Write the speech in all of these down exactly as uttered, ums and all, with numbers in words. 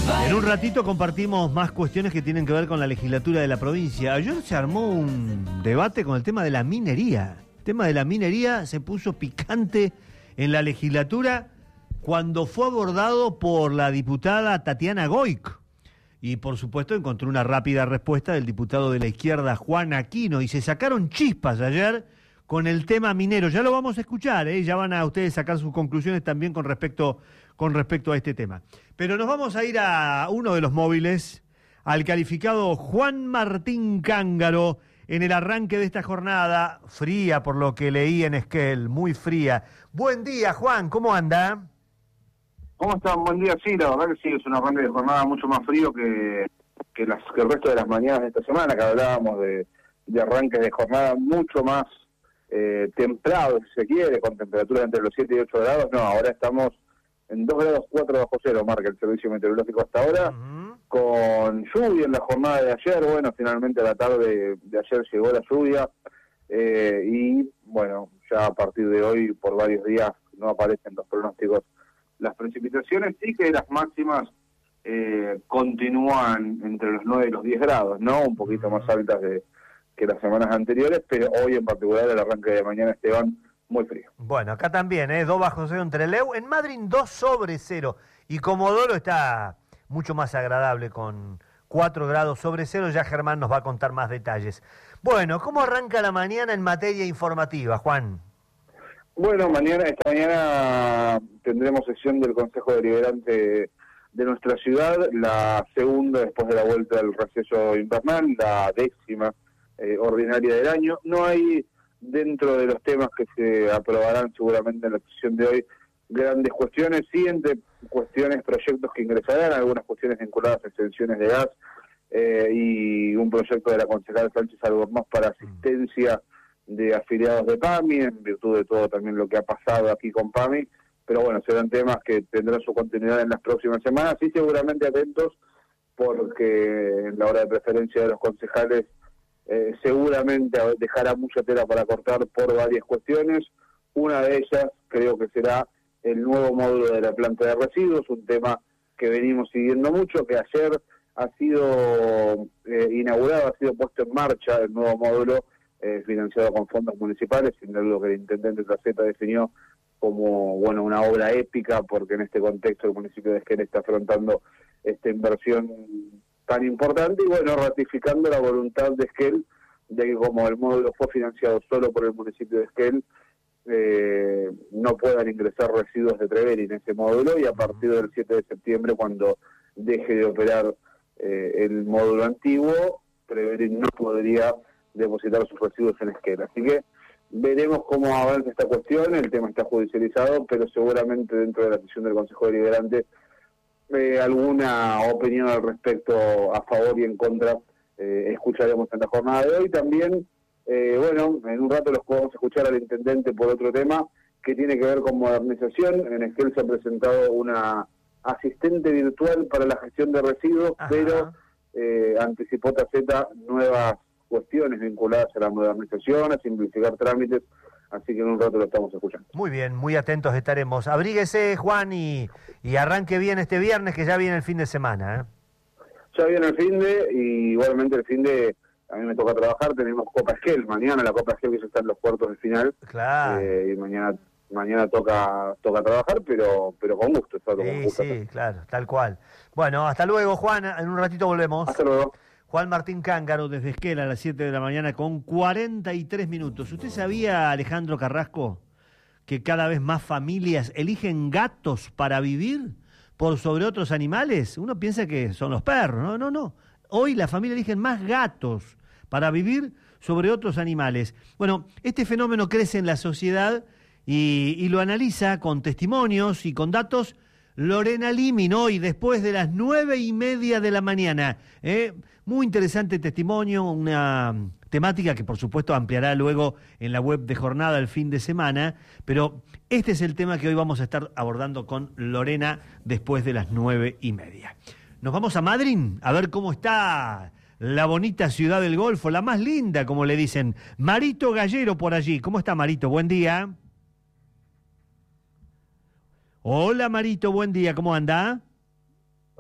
En un ratito compartimos más cuestiones que tienen que ver con la legislatura de la provincia. Ayer se armó un debate con el tema de la minería. El tema de la minería se puso picante en la legislatura cuando fue abordado por la diputada Tatiana Goik. Y por supuesto encontró una rápida respuesta del diputado de la izquierda Juan Aquino. Y se sacaron chispas ayer con el tema minero. Ya lo vamos a escuchar, ¿eh? Ya van a ustedes sacar sus conclusiones también con respecto, con respecto a este tema. Pero nos vamos a ir a uno de los móviles, al calificado Juan Martín Cángaro, en el arranque de esta jornada, fría por lo que leí en Esquel, muy fría. Buen día, Juan, ¿cómo anda? ¿Cómo están? Buen día. Sí, la verdad que sí, es un arranque de jornada mucho más frío que, que, las, que el resto de las mañanas de esta semana, que hablábamos de, de arranques de jornada mucho más eh, templados, si se quiere, con temperaturas entre los siete y ocho grados. No, ahora estamos en dos grados cuatro bajo cero, marca el servicio meteorológico hasta ahora, uh-huh. Con lluvia en la jornada de ayer. Bueno, finalmente a la tarde de ayer llegó la lluvia, eh, y bueno, ya a partir de hoy por varios días no aparecen los pronósticos. Las precipitaciones sí que las máximas eh, continúan entre los nueve y los diez grados, ¿no? Un poquito más altas de, que las semanas anteriores, pero hoy en particular el arranque de mañana, Esteban, muy frío. Bueno, acá también, ¿eh? dos bajo cero en Trelew, en Madrid dos sobre cero, y Comodoro está mucho más agradable con cuatro grados sobre cero. Ya Germán nos va a contar más detalles. Bueno, ¿cómo arranca la mañana en materia informativa, Juan? Bueno, mañana, esta mañana tendremos sesión del Consejo Deliberante de nuestra ciudad, la segunda después de la vuelta del receso invernal, la décima eh, ordinaria del año. No hay, dentro de los temas que se aprobarán seguramente en la sesión de hoy, grandes cuestiones, sí, entre cuestiones, proyectos que ingresarán, algunas cuestiones vinculadas a extensiones de gas eh, y un proyecto de la concejal Sánchez Albornoz para asistencia de afiliados de PAMI, en virtud de todo también lo que ha pasado aquí con PAMI, pero bueno, serán temas que tendrán su continuidad en las próximas semanas, y seguramente atentos, porque en la hora de preferencia de los concejales eh, seguramente dejará mucha tela para cortar por varias cuestiones. Una de ellas creo que será el nuevo módulo de la planta de residuos, un tema que venimos siguiendo mucho, que ayer ha sido eh, inaugurado, ha sido puesto en marcha el nuevo módulo, Eh, financiado con fondos municipales, sin lo que el intendente Traceta definió como bueno una obra épica, porque en este contexto el municipio de Esquel está afrontando esta inversión tan importante, y bueno, ratificando la voluntad de Esquel de que como el módulo fue financiado solo por el municipio de Esquel, eh, no puedan ingresar residuos de Treveri en ese módulo, y a partir del siete de septiembre, cuando deje de operar eh, el módulo antiguo, Treveri no podría depositar sus residuos en Esquel. Así que veremos cómo avanza esta cuestión. El tema está judicializado, pero seguramente dentro de la sesión del Consejo Deliberante eh, alguna opinión al respecto a favor y en contra eh, escucharemos en la jornada de hoy. También, eh, bueno, en un rato los podemos escuchar al intendente por otro tema que tiene que ver con modernización. En Esquel se ha presentado una asistente virtual para la gestión de residuos, Ajá. pero eh, anticipó Traceta nuevas cuestiones vinculadas a la modernización, a simplificar trámites, así que en un rato lo estamos escuchando. Muy bien, muy atentos estaremos. Abríguese, Juan, y, y arranque bien este viernes, que ya viene el fin de semana, ¿eh? Ya viene el fin de, y igualmente el fin de, a mí me toca trabajar, tenemos Copa Esquel, mañana la Copa Esquel que ya está en los cuartos de final, claro. eh, y mañana mañana toca toca trabajar, pero pero con gusto. Está con sí, gusto sí, hacer. Claro, tal cual. Bueno, hasta luego, Juan, en un ratito volvemos. Hasta luego. Juan Martín Cángaro desde Esquel a las siete de la mañana con cuarenta y tres minutos. ¿Usted sabía, Alejandro Carrasco, que cada vez más familias eligen gatos para vivir por sobre otros animales? Uno piensa que son los perros, no, no, no. Hoy la familia eligen más gatos para vivir sobre otros animales. Bueno, este fenómeno crece en la sociedad y, y lo analiza con testimonios y con datos Lorena Limin, hoy después de las nueve y media de la mañana. ¿eh? Muy interesante testimonio, una temática que por supuesto ampliará luego en la web de Jornada el fin de semana, pero este es el tema que hoy vamos a estar abordando con Lorena después de las nueve y media. Nos vamos a Madrid a ver cómo está la bonita ciudad del Golfo, la más linda, como le dicen. Marito Gallero por allí. ¿Cómo está, Marito? Buen día. Hola, Marito, buen día, ¿cómo anda?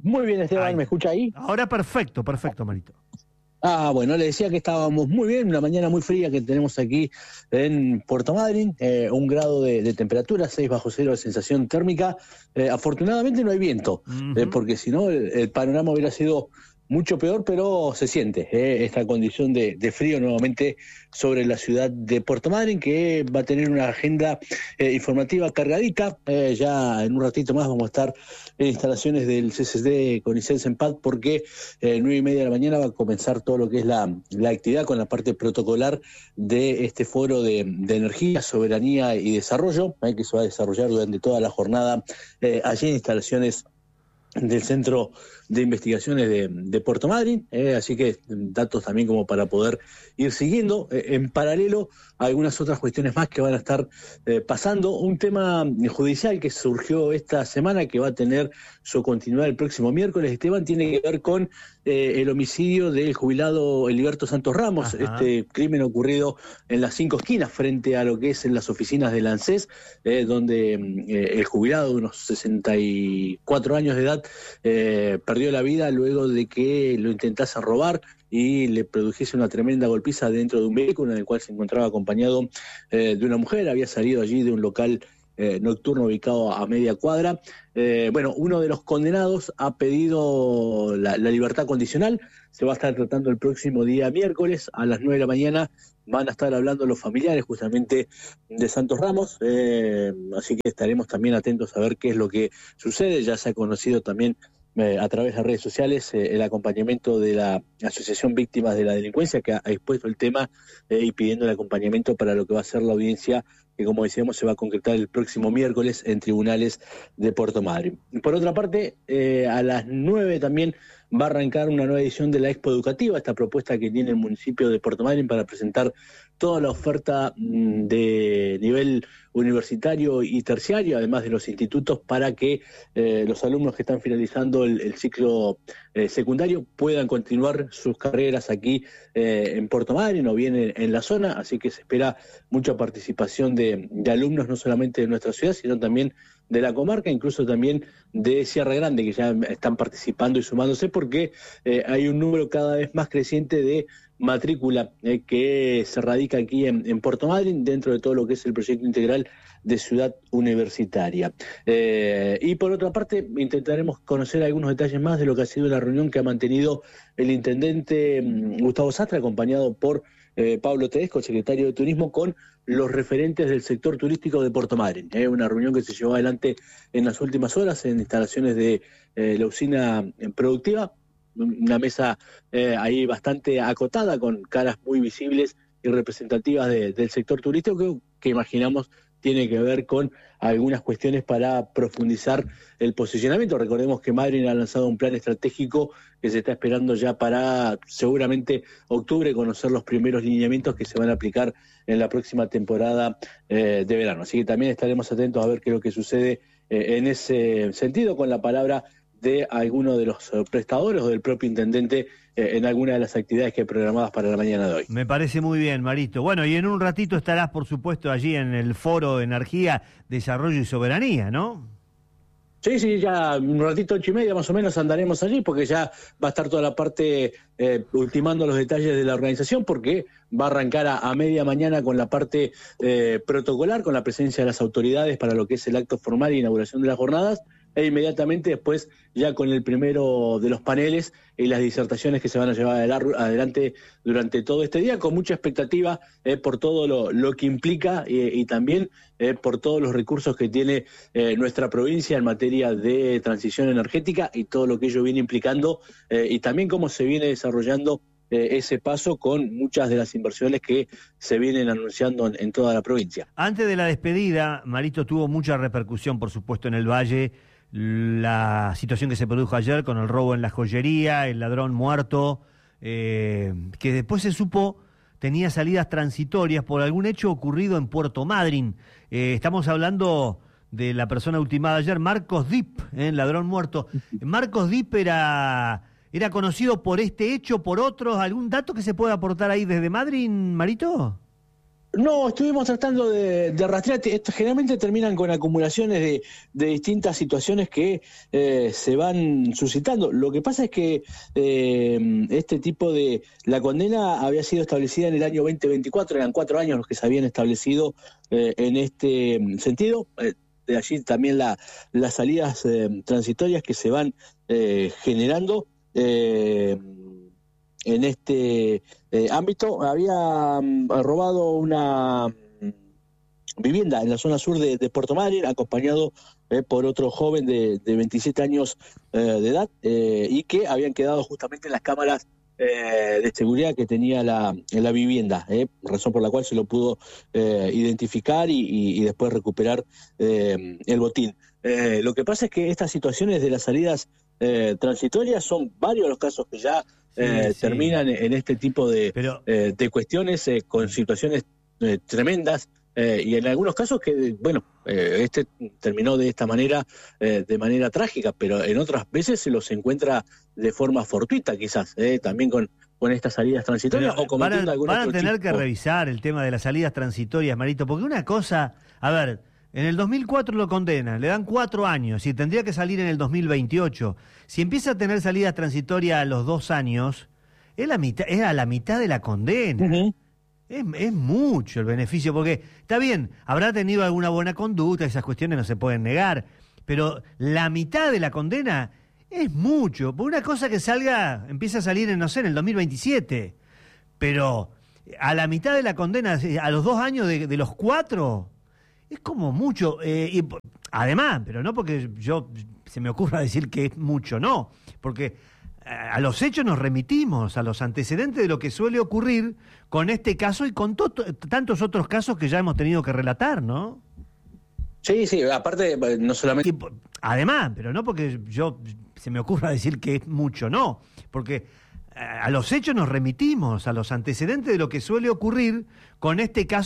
Muy bien, Esteban, Ahí. ¿me escucha ahí? Ahora perfecto, perfecto, Marito. Ah, bueno, le decía que estábamos muy bien, una mañana muy fría que tenemos aquí en Puerto Madryn, eh, un grado de, de temperatura, seis bajo cero de sensación térmica. Eh, afortunadamente no hay viento, Uh-huh. eh, porque si no el, el panorama hubiera sido mucho peor, pero se siente eh, esta condición de, de frío nuevamente sobre la ciudad de Puerto Madryn, que va a tener una agenda eh, informativa cargadita. Eh, ya en un ratito más vamos a estar en instalaciones del C C D con Icens en Paz, porque eh, nueve y media de la mañana va a comenzar todo lo que es la, la actividad con la parte protocolar de este foro de, de energía, soberanía y desarrollo, eh, que se va a desarrollar durante toda la jornada eh, allí en instalaciones del Centro de Investigaciones de, de Puerto Madryn, eh, así que datos también como para poder ir siguiendo. Eh, en paralelo, algunas otras cuestiones más que van a estar eh, pasando. Un tema judicial que surgió esta semana, que va a tener su continuidad el próximo miércoles, Esteban, tiene que ver con eh, el homicidio del jubilado Heliberto Santos Ramos. Ajá. Este crimen ocurrido en las cinco esquinas, frente a lo que es en las oficinas del ANSES, eh, donde eh, el jubilado de unos sesenta y cuatro años de edad eh, perdió la vida luego de que lo intentase robar y le produjese una tremenda golpiza dentro de un vehículo en el cual se encontraba acompañado eh, de una mujer. Había salido allí de un local eh, nocturno ubicado a media cuadra. Eh, bueno, uno de los condenados ha pedido la, la libertad condicional. Se va a estar tratando el próximo día miércoles a las nueve de la mañana. Van a estar hablando los familiares justamente de Santos Ramos, eh, así que estaremos también atentos a ver qué es lo que sucede. Ya se ha conocido también eh, a través de las redes sociales eh, el acompañamiento de la Asociación Víctimas de la Delincuencia, que ha expuesto el tema eh, y pidiendo el acompañamiento para lo que va a ser la audiencia, que como decíamos se va a concretar el próximo miércoles en tribunales de Puerto Madryn. Por otra parte, eh, a las nueve también va a arrancar una nueva edición de la Expo Educativa, esta propuesta que tiene el municipio de Puerto Madryn para presentar toda la oferta de nivel universitario y terciario, además de los institutos, para que eh, los alumnos que están finalizando el, el ciclo eh, secundario puedan continuar sus carreras aquí eh, en Puerto Madryn o bien en, en la zona, así que se espera mucha participación de, de alumnos, no solamente de nuestra ciudad, sino también de la comarca, incluso también de Sierra Grande, que ya están participando y sumándose, porque eh, hay un número cada vez más creciente de matrícula eh, que se radica aquí en, en Puerto Madryn, dentro de todo lo que es el proyecto integral de ciudad universitaria. Eh, y por otra parte, intentaremos conocer algunos detalles más de lo que ha sido la reunión que ha mantenido el intendente um, Gustavo Sastre, acompañado por eh, Pablo Tedesco, secretario de Turismo, con los referentes del sector turístico de Puerto Madryn. Eh, una reunión que se llevó adelante en las últimas horas en instalaciones de eh, la usina productiva, una mesa eh, ahí bastante acotada, con caras muy visibles y representativas de, del sector turístico, que, que imaginamos tiene que ver con algunas cuestiones para profundizar el posicionamiento. Recordemos que Madryn ha lanzado un plan estratégico que se está esperando ya para seguramente octubre conocer los primeros lineamientos que se van a aplicar en la próxima temporada eh, de verano. Así que también estaremos atentos a ver qué es lo que sucede eh, en ese sentido, con la palabra de alguno de los prestadores o del propio intendente eh, en alguna de las actividades que hay programadas para la mañana de hoy. Me parece muy bien, Marito. Bueno, y en un ratito estarás, por supuesto, allí en el Foro de Energía, Desarrollo y Soberanía, ¿no? Sí, sí, ya un ratito, ocho y media más o menos andaremos allí, porque ya va a estar toda la parte eh, ultimando los detalles de la organización, porque va a arrancar a, a media mañana con la parte eh, protocolar, con la presencia de las autoridades para lo que es el acto formal e inauguración de las jornadas, e inmediatamente después ya con el primero de los paneles y las disertaciones que se van a llevar adelante durante todo este día, con mucha expectativa eh, por todo lo, lo que implica eh, y también eh, por todos los recursos que tiene eh, nuestra provincia en materia de transición energética y todo lo que ello viene implicando eh, y también cómo se viene desarrollando eh, ese paso con muchas de las inversiones que se vienen anunciando en, en toda la provincia. Antes de la despedida, Marito, tuvo mucha repercusión, por supuesto, en el Valle, la situación que se produjo ayer con el robo en la joyería, el ladrón muerto, eh, que después se supo tenía salidas transitorias por algún hecho ocurrido en Puerto Madryn. Eh, estamos hablando de la persona ultimada ayer, Marcos Dip, eh, el ladrón muerto. Marcos Dip era, era conocido por este hecho, por otros. ¿Algún dato que se pueda aportar ahí desde Madryn, Marito? No, estuvimos tratando de, de rastrear. Esto generalmente terminan con acumulaciones de, de distintas situaciones que eh, se van suscitando. Lo que pasa es que eh, este tipo de... La condena había sido establecida en el año veinte veinticuatro, eran cuatro años los que se habían establecido eh, en este sentido. Eh, de allí también la, las salidas eh, transitorias que se van eh, generando. Eh, En este eh, ámbito. Había um, robado una um, vivienda en la zona sur de, de Puerto Madryn, acompañado eh, por otro joven de, de veintisiete años eh, de edad, eh, y que habían quedado justamente en las cámaras eh, de seguridad que tenía la, en la vivienda, eh, razón por la cual se lo pudo eh, identificar y, y, y después recuperar eh, el botín. Eh, lo que pasa es que estas situaciones de las salidas eh, transitorias son varios los casos que ya Sí, eh, sí. terminan en este tipo de, Pero, eh, de cuestiones eh, con situaciones eh, tremendas eh, y en algunos casos que, bueno, eh, este terminó de esta manera, eh, de manera trágica, pero en otras veces se los encuentra de forma fortuita quizás, eh, también con, con estas salidas transitorias Pero o cometiendo van a, algún van otro a tener tipo. que revisar el tema de las salidas transitorias, Marito, porque una cosa, a ver... En el dos mil cuatro lo condenan, le dan cuatro años y tendría que salir en el dos mil veintiocho. Si empieza a tener salidas transitorias a los dos años, es, la mitad, es a la mitad de la condena. Uh-huh. es, es mucho el beneficio, porque está bien, habrá tenido alguna buena conducta, esas cuestiones no se pueden negar, pero la mitad de la condena es mucho. Por una cosa que salga, empieza a salir en, no sé, en el dos mil veintisiete, pero a la mitad de la condena, a los dos años de, de los cuatro... Es como mucho, eh, y además, pero no porque yo se me ocurra decir que es mucho, no, porque a los hechos nos remitimos, a los antecedentes de lo que suele ocurrir con este caso y con to- tantos otros casos que ya hemos tenido que relatar, ¿no? Sí, sí, aparte, no solamente... Y, además, pero no porque yo se me ocurra decir que es mucho, no, porque a los hechos nos remitimos, a los antecedentes de lo que suele ocurrir con este caso.